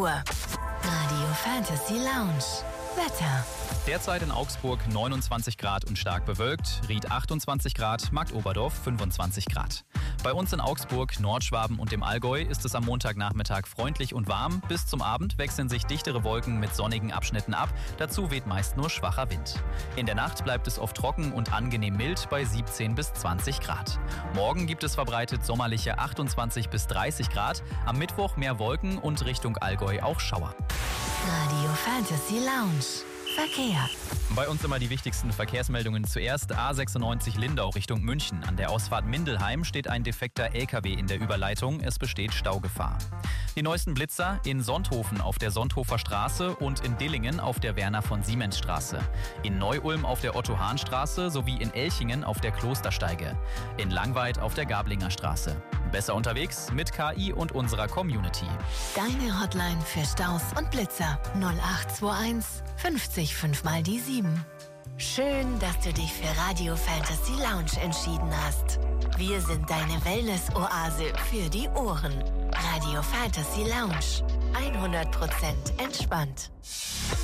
Radio Fantasy Lounge. Wetter. Derzeit in Augsburg 29 Grad und stark bewölkt, Ried 28 Grad, Marktoberdorf 25 Grad. Bei uns in Augsburg, Nordschwaben und dem Allgäu ist es am Montagnachmittag freundlich und warm. Bis zum Abend wechseln sich dichtere Wolken mit sonnigen Abschnitten ab. Dazu weht meist nur schwacher Wind. In der Nacht bleibt es oft trocken und angenehm mild bei 17 bis 20 Grad. Morgen gibt es verbreitet sommerliche 28 bis 30 Grad. Am Mittwoch mehr Wolken und Richtung Allgäu auch Schauer. Radio Fantasy Lounge. Verkehr. Bei uns immer die wichtigsten Verkehrsmeldungen zuerst. A96 Lindau Richtung München. An der Ausfahrt Mindelheim steht ein defekter LKW in der Überleitung. Es besteht Staugefahr. Die neuesten Blitzer in Sonthofen auf der Sonthofer Straße und in Dillingen auf der Werner-von-Siemens-Straße. In Neu-Ulm auf der Otto-Hahn-Straße sowie in Elchingen auf der Klostersteige. In Langweid auf der Gablinger Straße. Besser unterwegs mit KI und unserer Community. Deine Hotline für Staus und Blitzer 0821 50 5 mal die 7. Schön, dass du dich für Radio Fantasy Lounge entschieden hast. Wir sind deine Wellness-Oase für die Ohren. Radio Fantasy Lounge. 100% entspannt.